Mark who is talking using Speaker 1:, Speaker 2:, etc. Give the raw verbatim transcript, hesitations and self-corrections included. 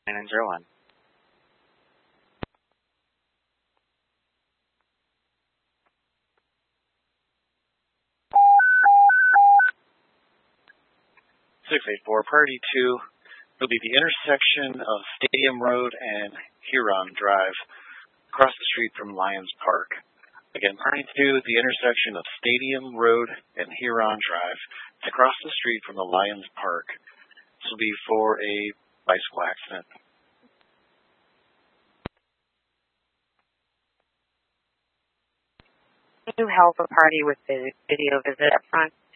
Speaker 1: nine zero one. six eight four, priority two will be the intersection of Stadium Road and Huron Drive, across the street from Lions Park. Again, priority two, the intersection of Stadium Road and Huron Drive. It's across the street from the Lions Park. This will be for a bicycle accident.
Speaker 2: Can you help a party with the video visit up front?